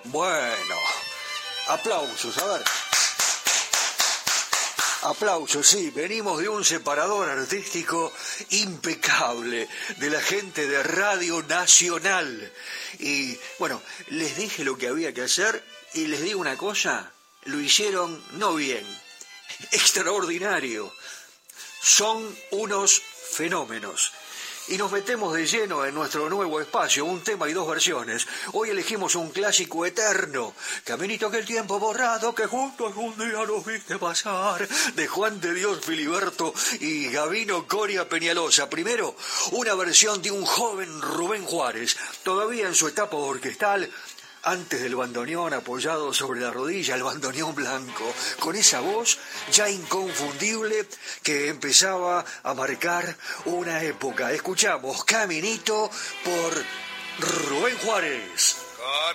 Bueno, aplausos, a ver. Aplausos, sí, venimos de un separador artístico impecable de la gente de Radio Nacional. Y bueno, les dije lo que había que hacer y les digo una cosa, lo hicieron no bien, extraordinario. Son unos fenómenos. Y nos metemos de lleno en nuestro nuevo espacio, un tema y dos versiones. Hoy elegimos un clásico eterno, Caminito que el tiempo borrado, que juntos algún día nos viste pasar, de Juan de Dios Filiberto y Gabino Coria Peñalosa. Primero, una versión de un joven Rubén Juárez, todavía en su etapa orquestal, antes del bandoneón apoyado sobre la rodilla, el bandoneón blanco, con esa voz ya inconfundible que empezaba a marcar una época. Escuchamos Caminito por Rubén Juárez.